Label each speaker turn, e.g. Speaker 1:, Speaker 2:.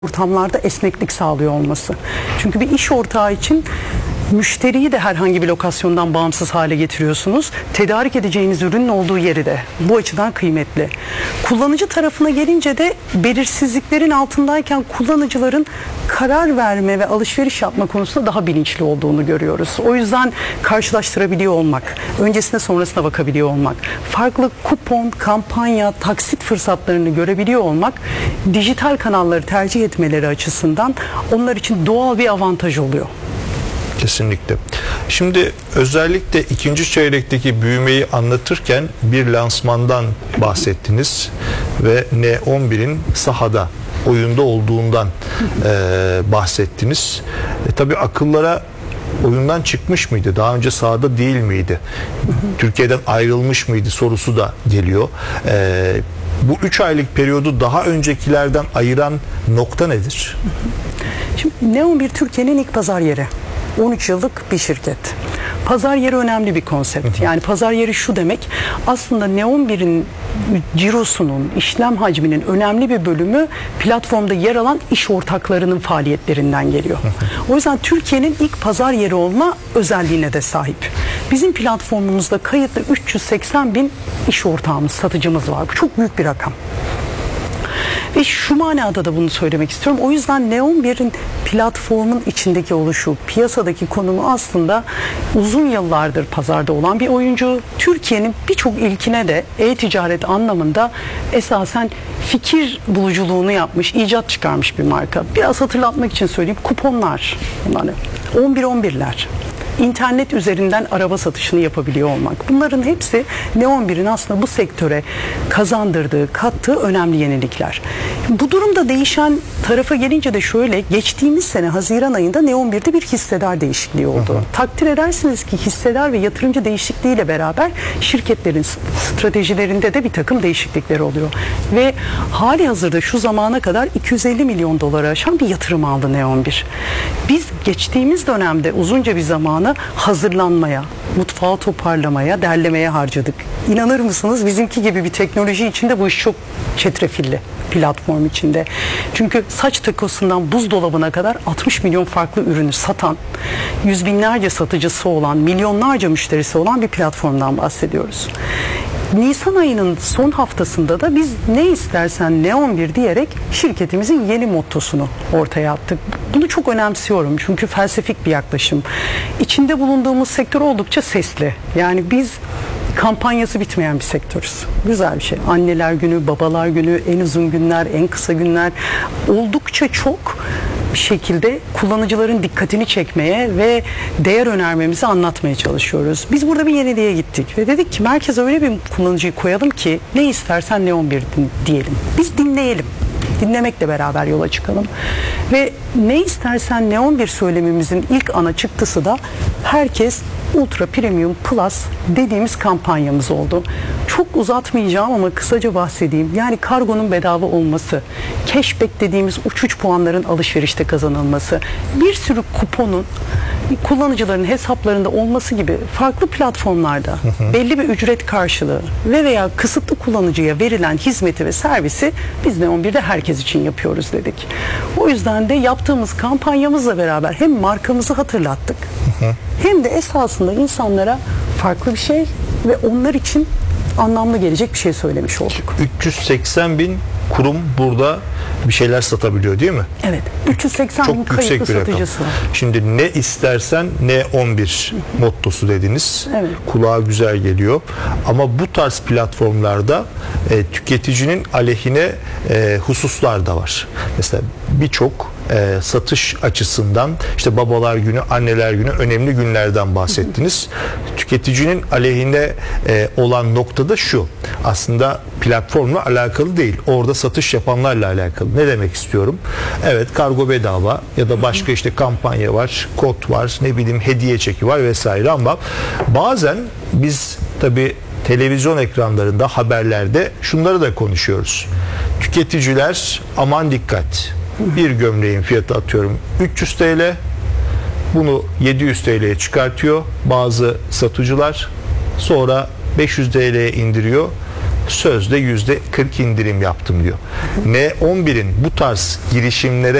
Speaker 1: ortamlarda esneklik sağlıyor olması. Çünkü bir iş ortağı için müşteriyi de herhangi bir lokasyondan bağımsız hale getiriyorsunuz. Tedarik edeceğiniz ürünün olduğu yeri de bu açıdan kıymetli. Kullanıcı tarafına gelince de belirsizliklerin altındayken kullanıcıların karar verme ve alışveriş yapma konusunda daha bilinçli olduğunu görüyoruz. O yüzden karşılaştırabiliyor olmak, öncesine sonrasına bakabiliyor olmak, farklı kupon, kampanya, taksit fırsatlarını görebiliyor olmak, dijital kanalları tercih etmeleri açısından onlar için doğal bir avantaj oluyor.
Speaker 2: Kesinlikle. Şimdi özellikle ikinci çeyrekteki büyümeyi anlatırken bir lansmandan bahsettiniz ve N11'in sahada, oyunda olduğundan bahsettiniz. Tabii akıllara oyundan çıkmış mıydı? Daha önce sahada değil miydi? Türkiye'den ayrılmış mıydı sorusu da geliyor. Bu 3 aylık periyodu daha öncekilerden ayıran nokta nedir?
Speaker 1: Şimdi N11 Türkiye'nin ilk pazar yeri. 13 yıllık bir şirket. Pazar yeri önemli bir konsept. Yani pazar yeri şu demek, aslında N11'in cirosunun, işlem hacminin önemli bir bölümü platformda yer alan iş ortaklarının faaliyetlerinden geliyor. O yüzden Türkiye'nin ilk pazar yeri olma özelliğine de sahip. Bizim platformumuzda kayıtlı 380 bin iş ortağımız, satıcımız var. Bu çok büyük bir rakam. Ve şu manada da bunu söylemek istiyorum. O yüzden N11'in platformun içindeki oluşu, piyasadaki konumu aslında uzun yıllardır pazarda olan bir oyuncu. Türkiye'nin birçok ilkine de e-ticaret anlamında esasen fikir buluculuğunu yapmış, icat çıkarmış bir marka. Biraz hatırlatmak için söyleyeyim. Kuponlar, yani 11-11'ler. İnternet üzerinden araba satışını yapabiliyor olmak. Bunların hepsi N11'in aslında bu sektöre kazandırdığı, kattığı önemli yenilikler. Bu durumda değişen tarafa gelince de şöyle, geçtiğimiz sene Haziran ayında N11'de bir hissedar değişikliği oldu. Takdir edersiniz ki hissedar ve yatırımcı değişikliğiyle beraber şirketlerin stratejilerinde de bir takım değişiklikler oluyor. Ve hali hazırda şu zamana kadar 250 milyon dolara aşan bir yatırım aldı N11. Biz geçtiğimiz dönemde uzunca bir zamanı hazırlanmaya, mutfağı toparlamaya, derlemeye harcadık. İnanır mısınız, bizimki gibi bir teknoloji içinde bu iş çok çetrefilli, platform içinde. Çünkü saç takosundan buzdolabına kadar 60 milyon farklı ürünü satan, yüz binlerce satıcısı olan, milyonlarca müşterisi olan bir platformdan bahsediyoruz. Nisan ayının son haftasında da biz ne istersen N11 diyerek şirketimizin yeni mottosunu ortaya attık. Bunu çok önemsiyorum çünkü felsefik bir yaklaşım. İçinde bulunduğumuz sektör oldukça sesli. Yani biz kampanyası bitmeyen bir sektörüz. Güzel bir şey. Anneler günü, babalar günü, en uzun günler, en kısa günler oldukça çok bir şekilde kullanıcıların dikkatini çekmeye ve değer önermemizi anlatmaya çalışıyoruz. Biz burada bir yeniliğe gittik ve dedik ki merkeze öyle bir kullanıcıyı koyalım ki ne istersen N11 diyelim. Biz dinleyelim. Dinlemekle beraber yola çıkalım. Ve ne istersen N11 söylemimizin ilk ana çıktısı da herkes Ultra Premium Plus dediğimiz kampanyamız oldu. Çok uzatmayacağım ama kısaca bahsedeyim. Yani kargonun bedava olması, cashback dediğimiz uçuş puanların alışverişte kazanılması, bir sürü kuponun kullanıcıların hesaplarında olması gibi farklı platformlarda belli bir ücret karşılığı veya kısıtlı kullanıcıya verilen hizmeti ve servisi biz N11'de herkes için yapıyoruz dedik. O yüzden de yaptığımız kampanyamızla beraber hem markamızı hatırlattık hem de esasında insanlara farklı bir şey ve onlar için anlamlı gelecek bir şey söylemiş olduk.
Speaker 2: 380 bin kurum burada bir şeyler satabiliyor değil mi?
Speaker 1: Evet. 380 bin kayıtlı satıcısı var.
Speaker 2: Şimdi ne istersen N11 mottosu dediniz.
Speaker 1: Evet.
Speaker 2: Kulağa güzel geliyor. Ama bu tarz platformlarda tüketicinin aleyhine hususlar da var. Mesela birçok satış açısından işte babalar günü, anneler günü önemli günlerden bahsettiniz. Tüketicinin aleyhine olan noktada şu. Aslında platformla alakalı değil. Orada satış yapanlarla alakalı. Ne demek istiyorum? Evet, kargo bedava ya da başka işte kampanya var, kod var, ne bileyim hediye çeki var vesaire ama bazen biz tabii televizyon ekranlarında, haberlerde şunları da konuşuyoruz. Tüketiciler aman dikkat. Bir gömleğin fiyatı atıyorum 300 TL. Bunu 700 TL'ye çıkartıyor bazı satıcılar. Sonra 500 TL'ye indiriyor. sözde %40 indirim yaptım diyor. N11'in bu tarz girişimlere